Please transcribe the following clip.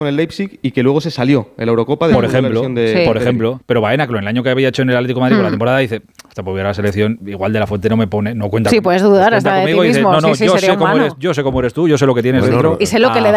con el Leipzig y que luego se salió en la Eurocopa de por la lesión de ejemplo, por ejemplo. Pero Baena, el año que había hecho en el Atlético de Madrid por la temporada, dice, hasta por ver a la selección, igual de la Fuente no me pone, no cuenta. Sí, puedes dudar hasta de ti mismo. Dice, no, sí, yo sé cómo eres tú, yo sé lo que tienes dentro. Y sé lo que le da